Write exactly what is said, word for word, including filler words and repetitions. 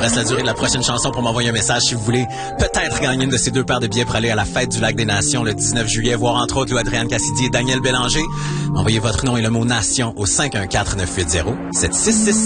reste la durée de la prochaine chanson pour m'envoyer un message si vous voulez peut-être gagner une de ces deux paires de billets pour aller à la fête du Lac des Nations le dix-neuf juillet, voir entre autres Louis-Adrienne Cassidy et Daniel Bélanger. Envoyez votre nom et le mot Nation au cinq un quatre, neuf huit zéro, sept six six